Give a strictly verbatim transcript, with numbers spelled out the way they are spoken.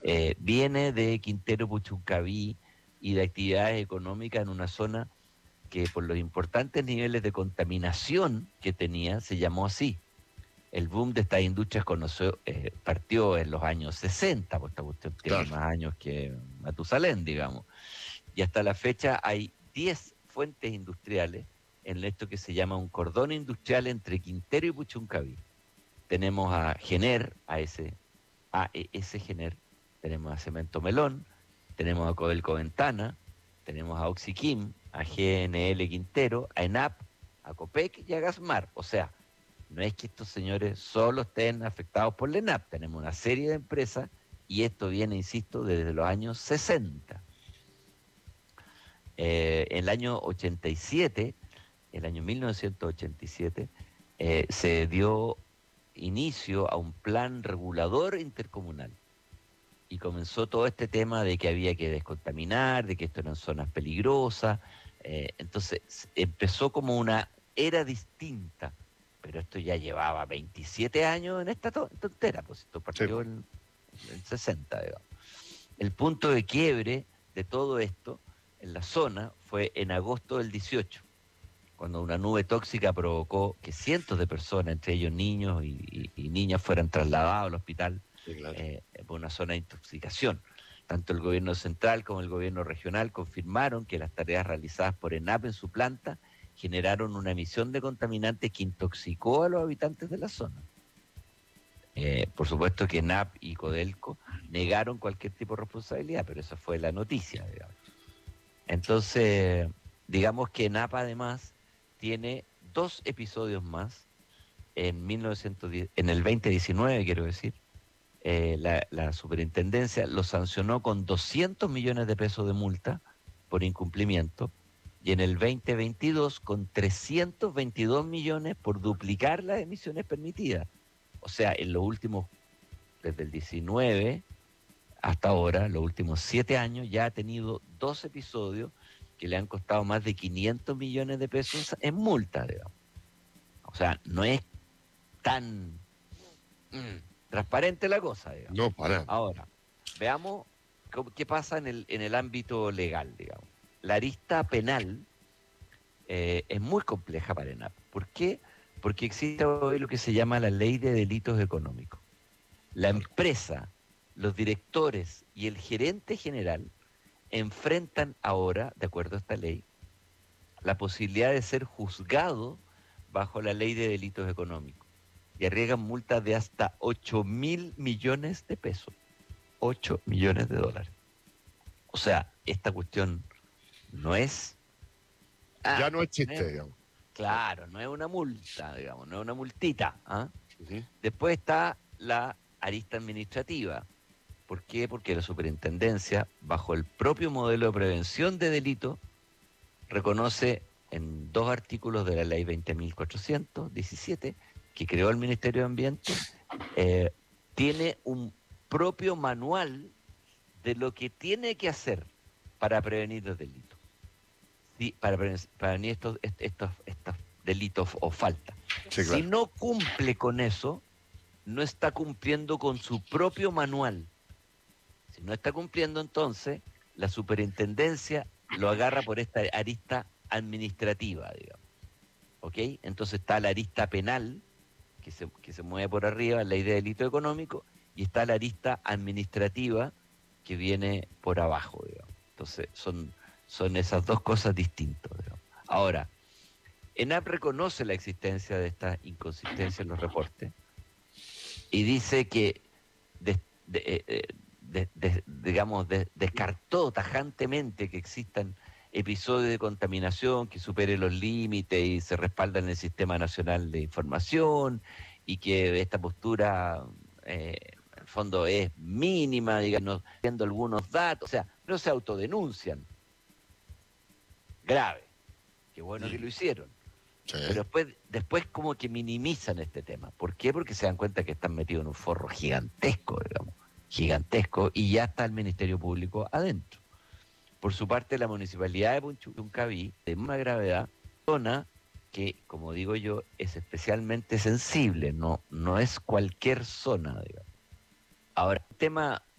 eh, viene de Quintero Puchuncaví y de actividades económicas en una zona que por los importantes niveles de contaminación que tenía se llamó así. El boom de estas industrias conoció, eh, partió en los años sesenta, pues esta cuestión tiene Claro. más años que Matusalén, digamos. Y hasta la fecha hay diez fuentes industriales en esto que se llama un cordón industrial entre Quintero y Puchuncaví. Tenemos a Gener, a ese, a ese Gener, tenemos a Cemento Melón, tenemos a Codelco Ventana, tenemos a Oxiquim, a G N L Quintero, a ENAP, a Copec y a Gasmar. O sea, no es que estos señores solo estén afectados por la ENAP, tenemos una serie de empresas y esto viene, insisto, desde los años sesenta. Eh, en el año ochenta y siete, el año mil novecientos ochenta y siete, eh, se dio inicio a un plan regulador intercomunal y comenzó todo este tema de que había que descontaminar, de que esto eran zonas peligrosas. Eh, entonces empezó como una era distinta, pero esto ya llevaba veintisiete años en esta to tontera, pues esto Sí, partió pues. en el sesenta, digamos. El punto de quiebre de todo esto en la zona fue en agosto del dieciocho, cuando una nube tóxica provocó que cientos de personas, entre ellos niños y, y, y niñas, fueran trasladados al hospital Sí, claro. eh, por una zona de intoxicación. Tanto el gobierno central como el gobierno regional confirmaron que las tareas realizadas por ENAP en su planta generaron una emisión de contaminantes que intoxicó a los habitantes de la zona. Eh, por supuesto que ENAP y Codelco negaron cualquier tipo de responsabilidad, pero esa fue la noticia, digamos. Entonces, digamos que ENAP además tiene dos episodios más en mil novecientos diez, en el veinte diecinueve, quiero decir. Eh, la, la superintendencia lo sancionó con doscientos millones de pesos de multa por incumplimiento y en el veinte veintidós con trescientos veintidós millones por duplicar las emisiones permitidas. O sea, en los últimos, desde el diecinueve hasta ahora, los últimos siete años, ya ha tenido dos episodios que le han costado más de quinientos millones de pesos en multa, digamos. O sea, no es tan mm, transparente la cosa, digamos. No, para. Ahora, veamos cómo, qué pasa en el, en el ámbito legal, digamos. La arista penal eh, es muy compleja para ENAP. ¿Por qué? Porque existe hoy lo que se llama la ley de delitos económicos. La Claro. empresa, los directores y el gerente general enfrentan ahora, de acuerdo a esta ley, la posibilidad de ser juzgado bajo la ley de delitos económicos y arriesgan multas de hasta ocho mil millones de pesos. ocho millones de dólares. O sea, esta cuestión no es... Ya Ah, no es no es, chiste, digamos. claro, no es una multa, digamos, no es una multita. ¿Ah? Ujú. Después está la arista administrativa. ¿Por qué? Porque la superintendencia, bajo el propio modelo de prevención de delitos, reconoce en dos artículos de la ley veinte mil cuatrocientos diecisiete, que creó el Ministerio de Ambiente, eh, tiene un propio manual de lo que tiene que hacer para prevenir los delitos. Sí, para prevenir, para prevenir estos, estos, estos delitos o faltas. Sí, Si claro. no cumple con eso, no está cumpliendo con su propio manual. Si no está cumpliendo, entonces la superintendencia lo agarra por esta arista administrativa, digamos. ¿Ok? Entonces está la arista penal, que se, que se mueve por arriba, la ley de delito económico, y está la arista administrativa, que viene por abajo, digamos. Entonces son, son esas dos cosas distintas, digamos. Ahora, ENAP reconoce la existencia de estas inconsistencias en los reportes y dice que de, de, eh, de, de, digamos, de, descartó tajantemente que existan episodios de contaminación que superen los límites y se respaldan en el Sistema Nacional de Información y que esta postura, eh, en el fondo, es mínima, digamos, viendo algunos datos, o sea, no se autodenuncian. Grave. Qué bueno que lo hicieron. Sí. Pero después, después como que minimizan este tema. ¿Por qué? Porque se dan cuenta que están metidos en un forro gigantesco, digamos, gigantesco, y ya está el Ministerio Público adentro. Por su parte, la Municipalidad de Puchuncaví, de una gravedad, zona que, como digo yo, es especialmente sensible, no, no es cualquier zona, digamos. Ahora, el tema